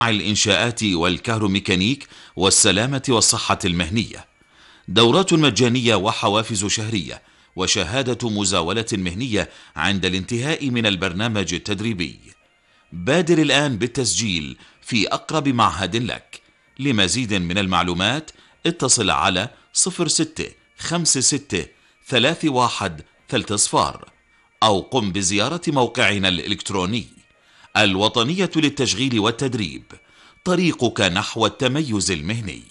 الإنشاءات والكهروميكانيك والسلامة والصحة المهنية. دورات مجانية وحوافز شهرية وشهادة مزاولة مهنية عند الانتهاء من البرنامج التدريبي. بادر الآن بالتسجيل في أقرب معهد لك. لمزيد من المعلومات اتصل على 06563130 أو قم بزيارة موقعنا الإلكتروني. الوطنية للتشغيل والتدريب، طريقك نحو التميز المهني.